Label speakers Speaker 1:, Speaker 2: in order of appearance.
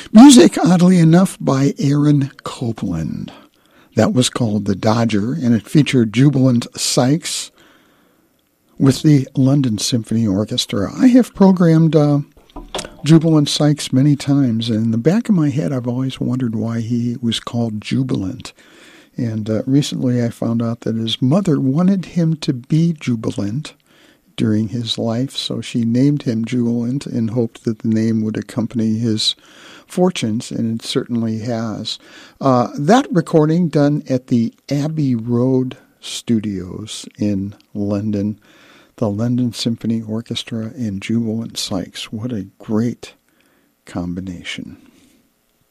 Speaker 1: Music, oddly enough, by Aaron Copland. That was called The Dodger, and it featured Jubilant Sykes with the London Symphony Orchestra. I have programmed Jubilant Sykes many times, and in the back of my head I've always wondered why he was called Jubilant. And recently I found out that his mother wanted him to be jubilant during his life, so she named him Jubilant and hoped that the name would accompany his fortunes, and it certainly has. That recording done at the Abbey Road Studios in London, the London Symphony Orchestra and Jubilant Sykes. What a great combination.